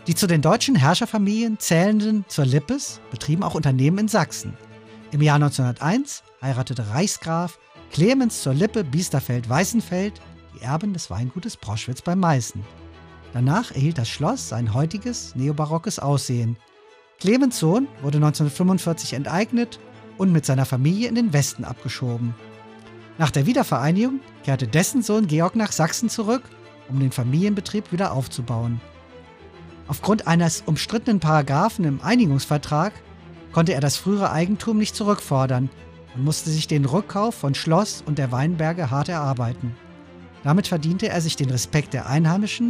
Die zu den deutschen Herrscherfamilien zählenden zur Lippes betrieben auch Unternehmen in Sachsen. Im Jahr 1901 heiratete Reichsgraf Clemens zur Lippe Biesterfeld-Weißenfeld die Erbin des Weingutes Proschwitz bei Meißen. Danach erhielt das Schloss sein heutiges neobarockes Aussehen. Clemens Sohn wurde 1945 enteignet und mit seiner Familie in den Westen abgeschoben. Nach der Wiedervereinigung kehrte dessen Sohn Georg nach Sachsen zurück, um den Familienbetrieb wieder aufzubauen. Aufgrund eines umstrittenen Paragraphen im Einigungsvertrag konnte er das frühere Eigentum nicht zurückfordern und musste sich den Rückkauf von Schloss und der Weinberge hart erarbeiten. Damit verdiente er sich den Respekt der Einheimischen